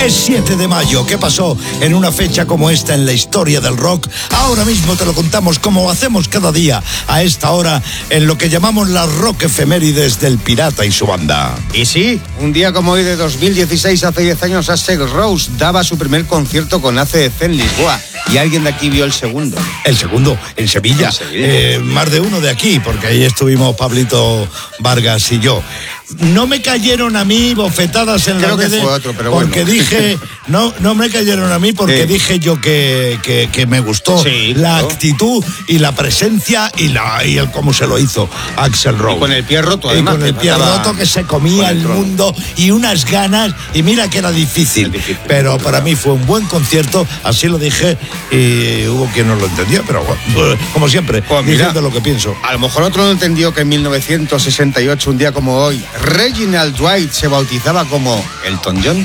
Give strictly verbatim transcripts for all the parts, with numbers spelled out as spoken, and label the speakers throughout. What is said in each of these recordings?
Speaker 1: Es siete de mayo. ¿Qué pasó en una fecha como esta en la historia del rock? Ahora mismo te lo contamos como hacemos cada día a esta hora en lo que llamamos las rock efemérides del Pirata y su banda.
Speaker 2: Y sí, un día como hoy de dos mil dieciséis, hace diez años, Axl Rose daba su primer concierto con A C D C en Lisboa. Y alguien de aquí vio el segundo.
Speaker 1: El segundo, en Sevilla.
Speaker 2: En Sevilla.
Speaker 1: Eh, más de uno de aquí, porque ahí estuvimos Pablito Vargas y yo. No me cayeron a mí bofetadas en
Speaker 2: Creo
Speaker 1: las
Speaker 2: que
Speaker 1: redes
Speaker 2: fue otro, pero
Speaker 1: porque
Speaker 2: bueno.
Speaker 1: dije, no, no me cayeron a mí porque
Speaker 2: Sí.
Speaker 1: dije yo que, que, que me gustó
Speaker 2: Sí,
Speaker 1: la
Speaker 2: claro.
Speaker 1: actitud y la presencia y la y el cómo se lo hizo Axl Rose.
Speaker 2: Y con el pie roto,
Speaker 1: Y
Speaker 2: además.
Speaker 1: con el
Speaker 2: que
Speaker 1: pie
Speaker 2: estaba
Speaker 1: roto que se
Speaker 2: con
Speaker 1: comía
Speaker 2: el
Speaker 1: el
Speaker 2: trono.
Speaker 1: mundo y unas ganas, y mira que era difícil,
Speaker 2: Es difícil,
Speaker 1: pero
Speaker 2: claro.
Speaker 1: para mí fue un buen concierto, así lo dije, y hubo quien no lo entendía, pero bueno, como siempre,
Speaker 2: Pues mira,
Speaker 1: diciendo lo que pienso.
Speaker 2: A lo mejor otro no entendió que en mil novecientos sesenta y ocho, un día como hoy, Reginald Dwight se bautizaba como Elton John.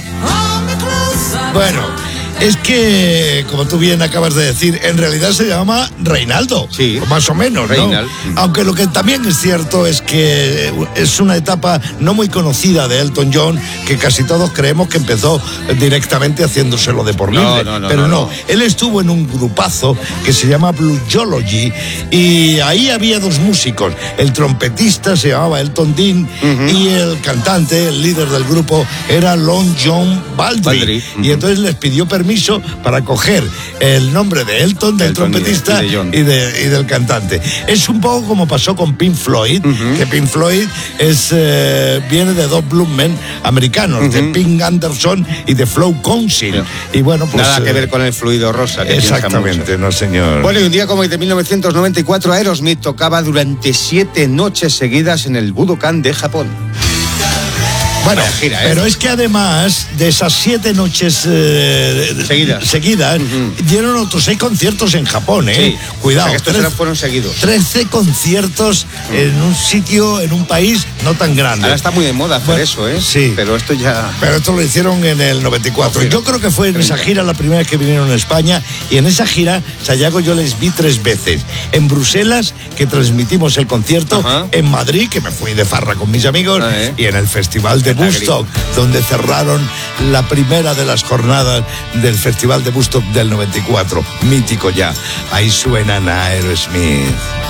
Speaker 1: Bueno, es que, como tú bien acabas de decir, en realidad se llama Reinaldo.
Speaker 2: Sí.
Speaker 1: Más o menos, ¿no?
Speaker 2: Reinald.
Speaker 1: Aunque lo que también es cierto es que es una etapa no muy conocida de Elton John, que casi todos creemos que empezó directamente haciéndoselo de por
Speaker 2: No,
Speaker 1: libre.
Speaker 2: no, no,
Speaker 1: Pero
Speaker 2: no,
Speaker 1: no,
Speaker 2: no.
Speaker 1: él estuvo en un grupazo que se llama Blue Geology y ahí había dos músicos. El trompetista se llamaba Elton Dean y el cantante, el líder del grupo, era Long John Baldry.
Speaker 2: Baldry,
Speaker 1: Y
Speaker 2: ujú.
Speaker 1: entonces les pidió permiso para coger el nombre de Elton, del
Speaker 2: Elton y de-
Speaker 1: trompetista
Speaker 2: y de John.
Speaker 1: y, de- y del cantante. Es un poco como pasó con Pink Floyd, que Pink Floyd es, eh, viene de dos bluesmen americanos, de Pink Anderson y de Flo Council. Y bueno, pues...
Speaker 2: Nada que
Speaker 1: eh,
Speaker 2: ver con el fluido rosa. Que piensa
Speaker 1: exactamente,
Speaker 2: mucho.
Speaker 1: no señor.
Speaker 2: Bueno, y un día como hoy de mil novecientos noventa y cuatro, Aerosmith tocaba durante siete noches seguidas en el Budokan de Japón.
Speaker 1: Bueno,
Speaker 2: Vaya gira, ¿eh?
Speaker 1: pero es que además de esas siete noches eh,
Speaker 2: Seguidas.
Speaker 1: seguidas dieron otros seis conciertos en Japón, ¿eh?
Speaker 2: Sí.
Speaker 1: Cuidado,
Speaker 2: O sea, que estos
Speaker 1: trece
Speaker 2: eran- fueron seguidos.
Speaker 1: trece conciertos en un sitio, en un país no tan grande.
Speaker 2: Ahora está muy de moda hacer
Speaker 1: Bueno,
Speaker 2: eso, ¿eh?
Speaker 1: sí.
Speaker 2: Pero esto ya...
Speaker 1: Pero esto lo hicieron en el noventa y cuatro.
Speaker 2: No,
Speaker 1: Yo creo que fue en esa gira la primera vez que vinieron a España, y en esa gira, Sayago, yo les vi tres veces. En Bruselas, que transmitimos el concierto,
Speaker 2: Ajá.
Speaker 1: en Madrid, que me fui de farra con mis amigos,
Speaker 2: Ah, ¿eh?
Speaker 1: y en el Festival de
Speaker 2: En la
Speaker 1: Woodstock, donde cerraron la primera de las jornadas del Festival de Woodstock del noventa y cuatro. Mítico ya. Ahí suenan a Aerosmith.